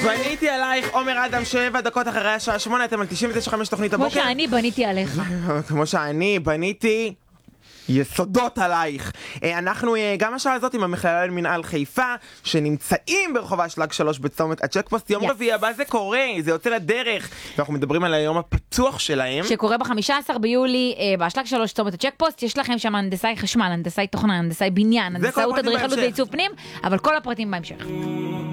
בניתי עלייך, עומר אדם, 7 דקות אחרי השעה 8, אתם על 99.5 תוכנית הבוקר. כמו שאני בניתי עליך. כמו שאני בניתי יסודות עלייך. אנחנו גם השעה הזאת עם המכללה למנהל חיפה, שנמצאים ברחוב האשלג 3 בצומת הצ'קפוסט. יום רביעי הבא זה קורה, זה יוצא לדרך. ואנחנו מדברים על היום הפתוח שלהם. שקורה ב-15 ביולי, באשלג 3 צומת הצ'קפוסט. יש לכם שם הנדסאי חשמל, הנדסאי תוכנה, הנדסאי בניין, הנדסאות אדריכלות ועיצוב פנים, אבל כל הפרטים בהמשך.